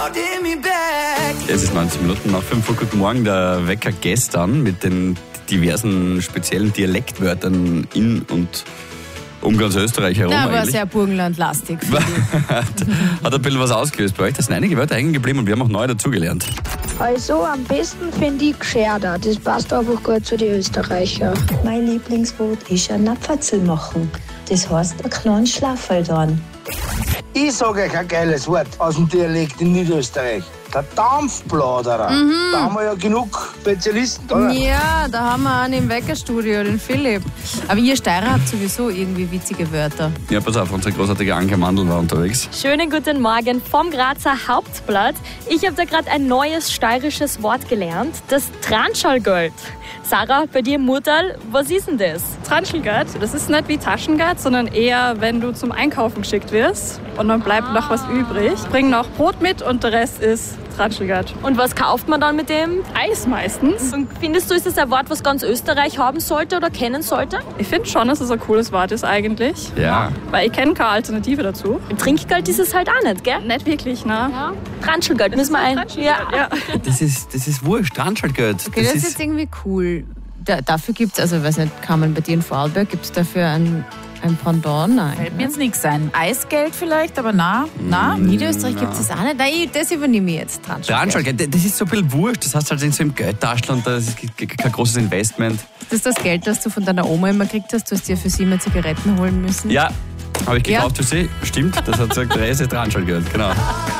Es ist 19 Minuten nach 5 Uhr. Guten Morgen. Der Wecker gestern mit den diversen speziellen Dialektwörtern in und um ganz Österreich herum. Na, war eigentlich. sehr burgenlandlastig. Hat ein bisschen was ausgelöst bei euch. Da sind einige Wörter hängen geblieben und wir haben auch neu dazugelernt. Also am besten finde ich Gscherder. Das passt einfach gut zu den Österreichern. Mein Lieblingswort ist ein Napferzel machen. Das heißt, ein kleines Schlafwald dran. Ich sage euch ein geiles Wort aus dem Dialekt in Niederösterreich. Der Dampfplauderer. Da haben wir ja genug Spezialisten, oder? Ja, da haben wir einen im Weckerstudio, den Philipp. Aber ihr Steirer habt sowieso irgendwie witzige Wörter. Ja, pass auf, unsere großartige Anke Mandl war unterwegs. Schönen guten Morgen vom Grazer Hauptblatt. Ich habe da gerade ein neues steirisches Wort gelernt, das Transchalgeld. Sarah, bei dir im Murtal, was ist denn das? Transchelgeld, das ist nicht wie Taschengeld, sondern eher, wenn du zum Einkaufen geschickt wirst und dann bleibt noch was übrig. Bring noch Brot mit und der Rest ist Transchelgeld. Und was kauft man dann mit dem? Eis meistens. Und findest du, ist das ein Wort, was ganz Österreich haben sollte oder kennen sollte? Ich finde schon, dass es ein cooles Wort ist eigentlich. Ja. Weil ich kenne keine Alternative dazu. Im Trinkgeld ist es halt auch nicht, gell? Nicht wirklich, ne? Ja. Transchelgeld müssen wir ein. Transchelgeld, ja. Das ist wurscht, Transchalgeld. Okay, das ist jetzt irgendwie cool. Dafür gibt es, also ich weiß nicht, kann man bei dir in Vorarlberg, gibt es dafür ein Pendant? Nein. Fällt mir jetzt nichts ein. Eisgeld vielleicht, aber na. In Niederösterreich gibt es das auch nicht. Nein, das übernehme ich jetzt. Transchalgeld, das ist so ein bisschen wurscht. Das heißt halt so im Geldtaschel und das ist kein großes Investment. Das ist das Geld, das du von deiner Oma immer gekriegt hast. Du hast dir für sie immer Zigaretten holen müssen. Ja, habe ich gekauft für sie. Stimmt, das hat gesagt, Therese Transchalgeld, genau.